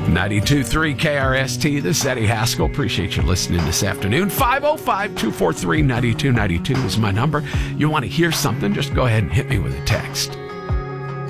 92.3 KRST, this is Eddie Haskell. Appreciate you listening this afternoon. 505-243-9292 is my number. You want to hear something, just go ahead and hit me with a text.